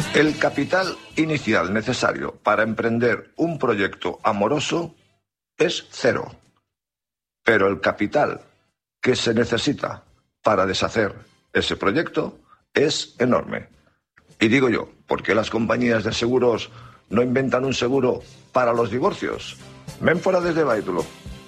El capital inicial necesario para emprender un proyecto amoroso es cero. Pero el capital que se necesita para deshacer ese proyecto es enorme. Y digo yo, ¿por qué las compañías de seguros no inventan un seguro para los divorcios? Ven fuera desde Baitulo.